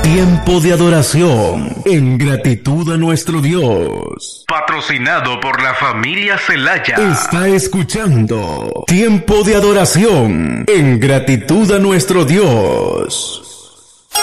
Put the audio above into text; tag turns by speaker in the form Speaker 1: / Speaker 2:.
Speaker 1: Tiempo de adoración en gratitud a nuestro Dios. Patrocinado por la familia Celaya. Está escuchando Tiempo de adoración en gratitud a nuestro Dios.